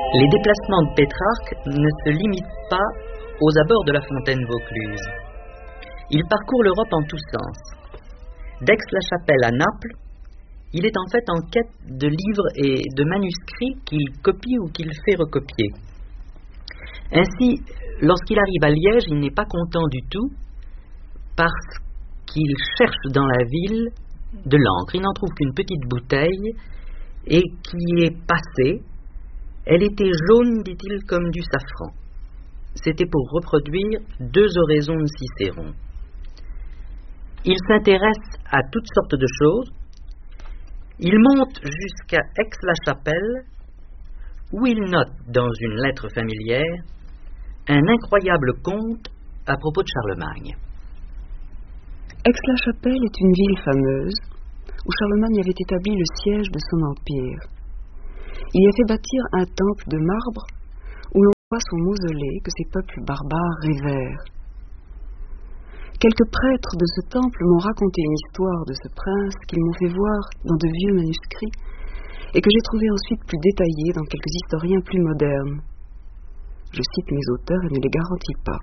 Les déplacements de Pétrarque ne se limitent pas aux abords de la fontaine Vaucluse. Il parcourt l'Europe en tous sens. d'Aix-la-Chapelle à Naples, il est en fait en quête de livres et de manuscrits qu'il copie ou qu'il fait recopier. Ainsi, lorsqu'il arrive à Liège, il n'est pas content du tout parce qu'il cherche dans la ville de l'encre. Il n'en trouve qu'une petite bouteille et qui est passée. Elle était jaune, dit-il, comme du safran. C'était pour reproduire 2 oraisons de Cicéron. Il s'intéresse à toutes sortes de choses. Il monte jusqu'à Aix-la-Chapelle, où il note dans une lettre familière un incroyable conte à propos de Charlemagne. Aix-la-Chapelle est une ville fameuse où Charlemagne avait établi le siège de son empire. Il y a fait bâtir un temple de marbre où l'on voit son mausolée que ces peuples barbares révèrent. Quelques prêtres de ce temple m'ont raconté une histoire de ce prince qu'ils m'ont fait voir dans de vieux manuscrits et que j'ai trouvé ensuite plus détaillée dans quelques historiens plus modernes. Je cite mes auteurs et ne les garantis pas.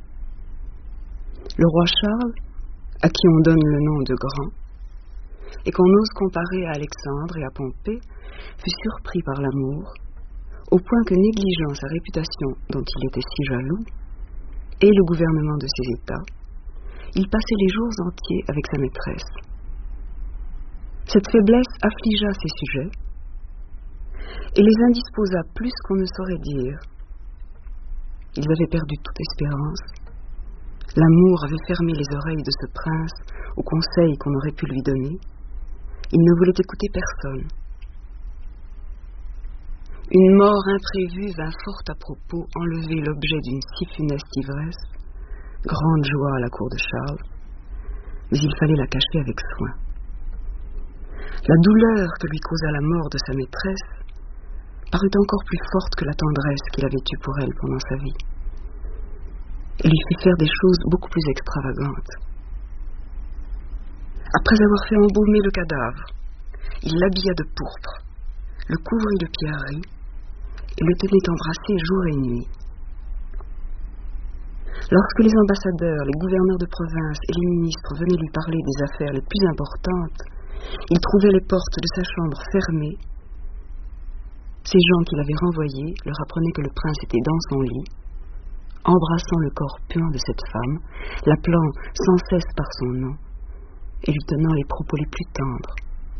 Le roi Charles, à qui on donne le nom de Grand, et qu'on ose comparer à Alexandre et à Pompée, fut surpris par l'amour, au point que, négligeant sa réputation dont il était si jaloux, et le gouvernement de ses États, il passait les jours entiers avec sa maîtresse. Cette faiblesse affligea ses sujets et les indisposa plus qu'on ne saurait dire. Ils avaient perdu toute espérance. L'amour avait fermé les oreilles de ce prince aux conseils qu'on aurait pu lui donner. Il ne voulait écouter personne. Une mort imprévue vint fort à propos enlever l'objet d'une si funeste ivresse. Grande joie à la cour de Charles, mais il fallait la cacher avec soin. La douleur que lui causa la mort de sa maîtresse parut encore plus forte que la tendresse qu'il avait eue pour elle pendant sa vie. Il lui fit faire des choses beaucoup plus extravagantes. Après avoir fait embaumer le cadavre, il l'habilla de pourpre, le couvrit de pierreries et le tenait embrassé jour et nuit. Lorsque les ambassadeurs, les gouverneurs de province et les ministres venaient lui parler des affaires les plus importantes, il trouvait les portes de sa chambre fermées. Ces gens qu'il avait renvoyés leur apprenaient que le prince était dans son lit, embrassant le corps puant de cette femme, l'appelant sans cesse par son nom et lui tenant les propos les plus tendres.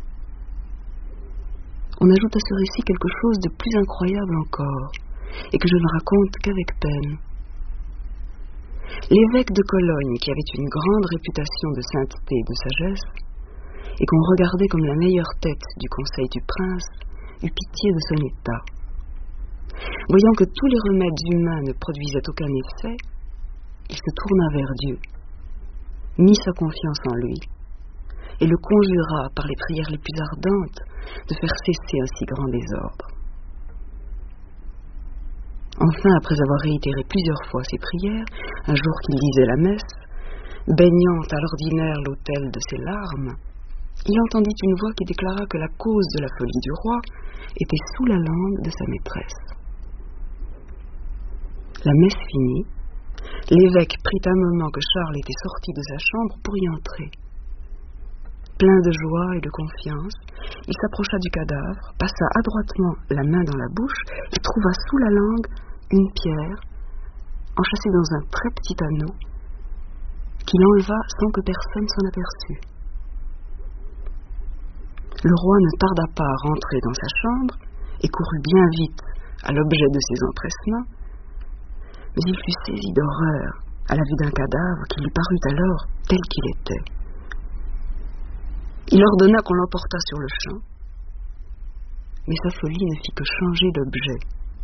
On ajoute à ce récit quelque chose de plus incroyable encore, et que je ne raconte qu'avec peine. L'évêque de Cologne, qui avait une grande réputation de sainteté et de sagesse, et qu'on regardait comme la meilleure tête du conseil du prince, eut pitié de son état. Voyant que tous les remèdes humains ne produisaient aucun effet, il se tourna vers Dieu, mit sa confiance en lui, et le conjura par les prières les plus ardentes de faire cesser un si grand désordre. Enfin, après avoir réitéré plusieurs fois ses prières, un jour qu'il disait la messe, baignant à l'ordinaire l'autel de ses larmes, il entendit une voix qui déclara que la cause de la folie du roi était sous la langue de sa maîtresse. La messe finie, l'évêque prit un moment que Charles était sorti de sa chambre pour y entrer. Plein de joie et de confiance, il s'approcha du cadavre, passa adroitement la main dans la bouche et trouva sous la langue une pierre, enchâssée dans un très petit anneau, qu'il enleva sans que personne s'en aperçût. Le roi ne tarda pas à rentrer dans sa chambre et courut bien vite à l'objet de ses empressements, mais il fut saisi d'horreur à la vue d'un cadavre qui lui parut alors tel qu'il était. Il ordonna qu'on l'emportât sur le champ, mais sa folie ne fit que changer d'objet.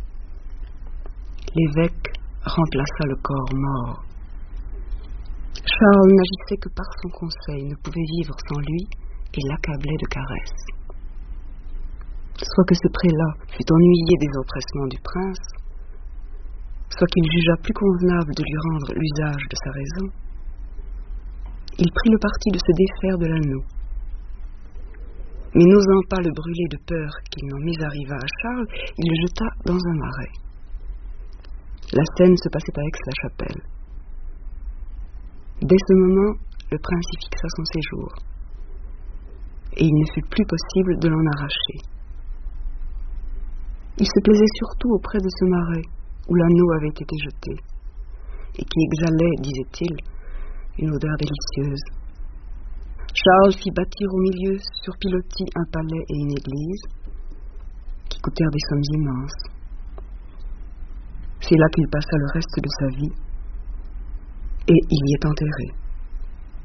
L'évêque remplaça le corps mort. Charles n'agissait que par son conseil, ne pouvait vivre sans lui et l'accablait de caresses. Soit que ce prélat fût ennuyé des empressements du prince, soit qu'il jugea plus convenable de lui rendre l'usage de sa raison, il prit le parti de se défaire de l'anneau. Mais n'osant pas le brûler de peur qu'il n'en mésarrivât à Charles, il le jeta dans un marais. La scène se passait à Aix-la-Chapelle. Dès ce moment, le prince y fixa son séjour, et il ne fut plus possible de l'en arracher. Il se plaisait surtout auprès de ce marais, où l'anneau avait été jeté, et qui exhalait, disait-il, une odeur délicieuse. Charles fit bâtir au milieu, sur pilotis, un palais et une église, qui coûtèrent des sommes immenses. C'est là qu'il passa le reste de sa vie, et il y est enterré.